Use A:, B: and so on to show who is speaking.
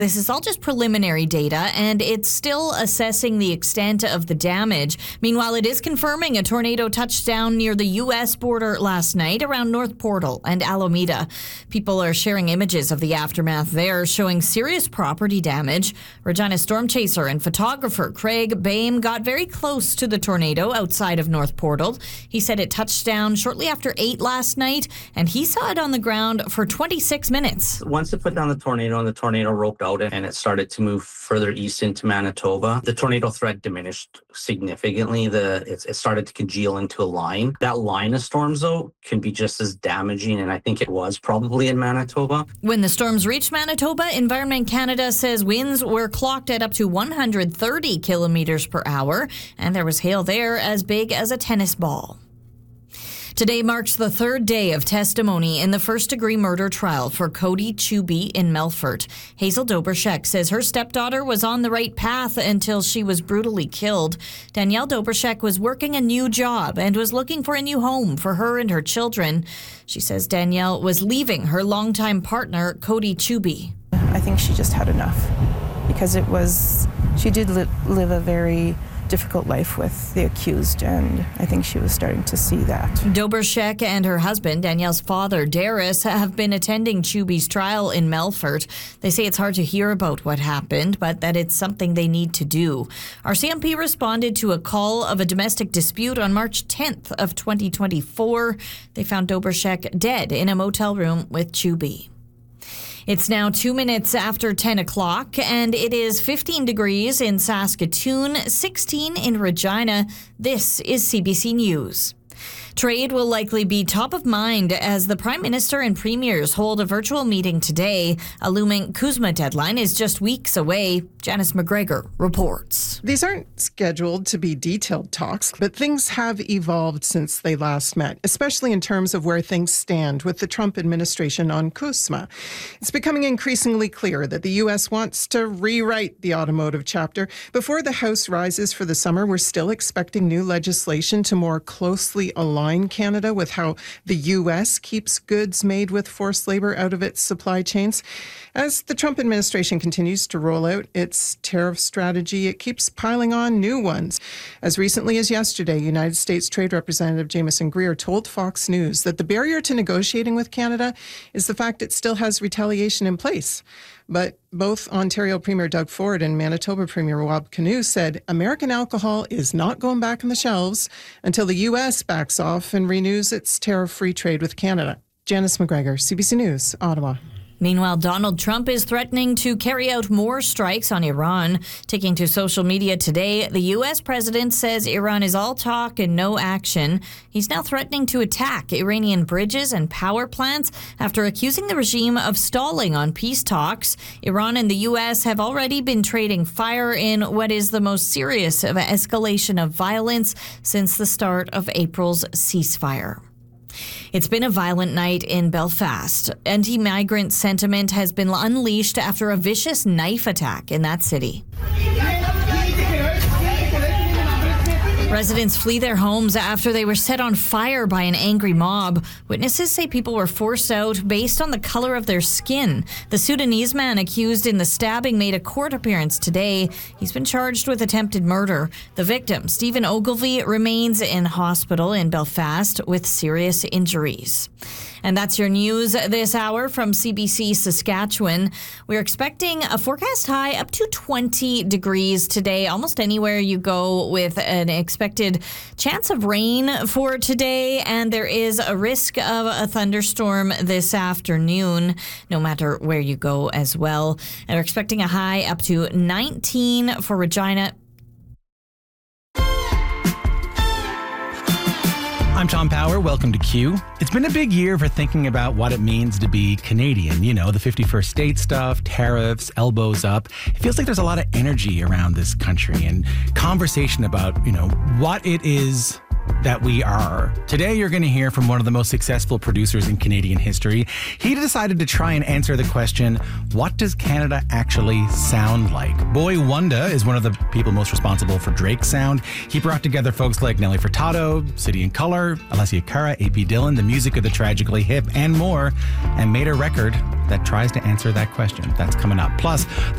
A: This is all just preliminary data, and it's still assessing the extent of the damage. Meanwhile, it is confirming a tornado touched down near the U.S. border last night around North Portal and Alameda. People are sharing images of the aftermath there, showing serious property damage. Regina storm chaser and photographer Craig Bame got very close to the tornado outside of North Portal. He said it touched down shortly after 8 last night, and he saw it on the ground for 26 minutes.
B: Once it put down the tornado and the tornado roped out and it started to move further east into Manitoba, the tornado threat diminished significantly. It started to congeal into a line. That line of storms, though, can be just as damaging, and I think it was probably in Manitoba.
A: When the storms reached Manitoba, Environment Canada says winds were clocked at up to 130 kilometers per hour, and there was hail there as big as a tennis ball. Today marks the third day of testimony in the first-degree murder trial for Cody Chuby in Melfort. Hazel Dobrashek says her stepdaughter was on the right path until she was brutally killed. Danielle Dobrashek was working a new job and was looking for a new home for her and her children. She says Danielle was leaving her longtime partner, Cody Chuby.
C: I think she just had enough because she did live a very difficult life with the accused, and I think she was starting to see that.
A: Dobrashek and her husband, Danielle's father, Darius, have been attending Chuby's trial in Melfort. They say it's hard to hear about what happened, but that it's something they need to do. RCMP responded to a call of a domestic dispute on March 10th of 2024. They found Dobrashek dead in a motel room with Chuby. It's now 2 minutes after 10 o'clock, and it is 15 degrees in Saskatoon, 16 in Regina. This is CBC News. Trade will likely be top of mind as the Prime Minister and Premiers hold a virtual meeting today. A looming CUSMA deadline is just weeks away. Janice McGregor reports.
D: These aren't scheduled to be detailed talks, but things have evolved since they last met, especially in terms of where things stand with the Trump administration on CUSMA. It's becoming increasingly clear that the U.S. wants to rewrite the automotive chapter. Before the House rises for the summer, we're still expecting new legislation to more closely align Canada with how the U.S. keeps goods made with forced labor out of its supply chains. As the Trump administration continues to roll out its tariff strategy, it keeps piling on new ones. As recently as yesterday, United States Trade Representative Jameson Greer told Fox News that the barrier to negotiating with Canada is the fact it still has retaliation in place. But both Ontario Premier Doug Ford and Manitoba Premier Rob Canoe said American alcohol is not going back on the shelves until the U.S. backs off and renews its tariff-free trade with Canada. Janice McGregor, CBC News, Ottawa.
A: Meanwhile, Donald Trump is threatening to carry out more strikes on Iran. Taking to social media today, the U.S. president says Iran is all talk and no action. He's now threatening to attack Iranian bridges and power plants after accusing the regime of stalling on peace talks. Iran and the U.S. have already been trading fire in what is the most serious of escalation of violence since the start of April's ceasefire. It's been a violent night in Belfast. Anti-migrant sentiment has been unleashed after a vicious knife attack in that city. Residents flee their homes after they were set on fire by an angry mob. Witnesses say people were forced out based on the color of their skin. The Sudanese man accused in the stabbing made a court appearance today. He's been charged with attempted murder. The victim, Stephen Ogilvie, remains in hospital in Belfast with serious injuries. And that's your news this hour from CBC Saskatchewan. We're expecting a forecast high up to 20 degrees today, almost anywhere you go, with an expected chance of rain for today. And there is a risk of a thunderstorm this afternoon, no matter where you go as well. And we're expecting a high up to 19 for Regina.
E: I'm Tom Power. Welcome to Q. It's been a big year for thinking about what it means to be Canadian. You know, the 51st state stuff, tariffs, elbows up. It feels like there's a lot of energy around this country and conversation about, what it is that we are. Today, you're going to hear from one of the most successful producers in Canadian history. He decided to try and answer the question, what does Canada actually sound like? Boy Wonder is one of the people most responsible for Drake's sound. He brought together folks like Nelly Furtado, City and Colour, Alessia Cara, A.P. Dillon, the music of the Tragically Hip, and more, and made a record that tries to answer that question. That's coming up. Plus,